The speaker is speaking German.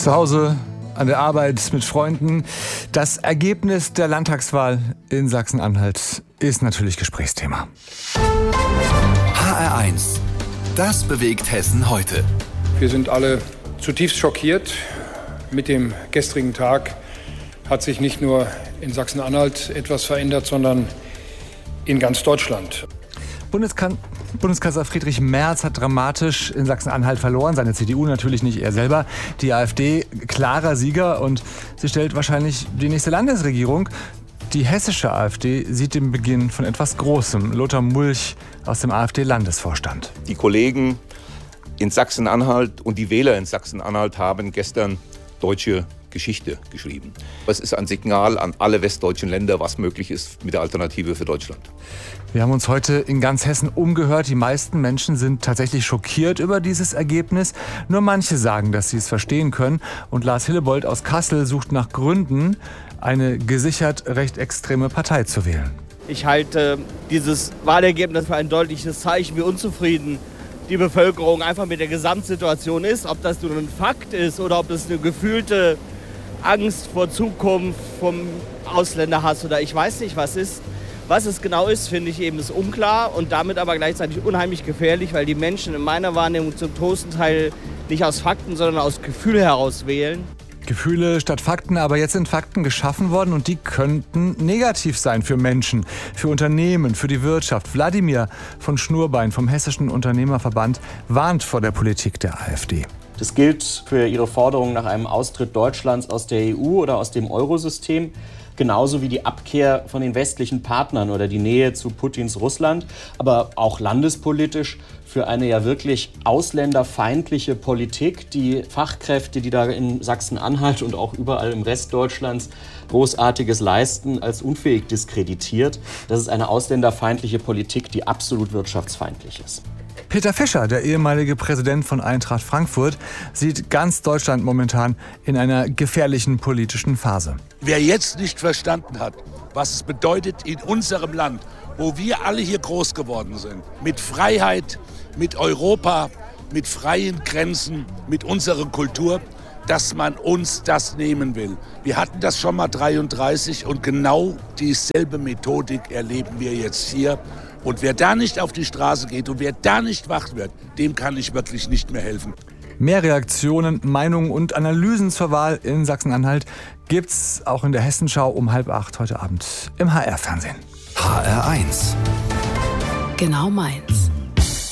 Zu Hause, an der Arbeit, mit Freunden. Das Ergebnis der Landtagswahl in Sachsen-Anhalt ist natürlich Gesprächsthema. HR1, das bewegt Hessen heute. Wir sind alle zutiefst schockiert. Mit dem gestrigen Tag hat sich nicht nur in Sachsen-Anhalt etwas verändert, sondern in ganz Deutschland. Bundeskanzler Friedrich Merz hat dramatisch in Sachsen-Anhalt verloren. Seine CDU natürlich nicht, er selber. Die AfD klarer Sieger und sie stellt wahrscheinlich die nächste Landesregierung. Die hessische AfD sieht den Beginn von etwas Großem. Lothar Mulch aus dem AfD-Landesvorstand. Die Kollegen in Sachsen-Anhalt und die Wähler in Sachsen-Anhalt haben gestern deutsche Geschichte geschrieben. Es ist ein Signal an alle westdeutschen Länder, was möglich ist mit der Alternative für Deutschland. Wir haben uns heute in ganz Hessen umgehört. Die meisten Menschen sind tatsächlich schockiert über dieses Ergebnis. Nur manche sagen, dass sie es verstehen können. Und Lars Hillebold aus Kassel sucht nach Gründen, eine gesichert recht extreme Partei zu wählen. Ich halte dieses Wahlergebnis für ein deutliches Zeichen, wie unzufrieden die Bevölkerung einfach mit der Gesamtsituation ist. Ob das nur ein Fakt ist oder ob es eine gefühlte Angst vor Zukunft vom Ausländerhass oder ich weiß nicht was ist. Was es genau ist, finde ich eben ist unklar und damit aber gleichzeitig unheimlich gefährlich, weil die Menschen in meiner Wahrnehmung zum großen Teil nicht aus Fakten, sondern aus Gefühl heraus wählen. Gefühle statt Fakten, aber jetzt sind Fakten geschaffen worden und die könnten negativ sein für Menschen, für Unternehmen, für die Wirtschaft. Wladimir von Schnurbein vom Hessischen Unternehmerverband warnt vor der Politik der AfD. Das gilt für ihre Forderung nach einem Austritt Deutschlands aus der EU oder aus dem Eurosystem, genauso wie die Abkehr von den westlichen Partnern oder die Nähe zu Putins Russland, aber auch landespolitisch für eine ja wirklich ausländerfeindliche Politik, die Fachkräfte, die da in Sachsen-Anhalt und auch überall im Rest Deutschlands Großartiges leisten, als unfähig diskreditiert. Das ist eine ausländerfeindliche Politik, die absolut wirtschaftsfeindlich ist. Peter Fischer, der ehemalige Präsident von Eintracht Frankfurt, sieht ganz Deutschland momentan in einer gefährlichen politischen Phase. Wer jetzt nicht verstanden hat, was es bedeutet in unserem Land, wo wir alle hier groß geworden sind, mit Freiheit, mit Europa, mit freien Grenzen, mit unserer Kultur, dass man uns das nehmen will. Wir hatten das schon mal 1933 und genau dieselbe Methodik erleben wir jetzt hier. Und wer da nicht auf die Straße geht und wer da nicht wach wird, dem kann ich wirklich nicht mehr helfen. Mehr Reaktionen, Meinungen und Analysen zur Wahl in Sachsen-Anhalt gibt's auch in der Hessenschau um 7:30 heute Abend im HR-Fernsehen. HR1. Genau meins.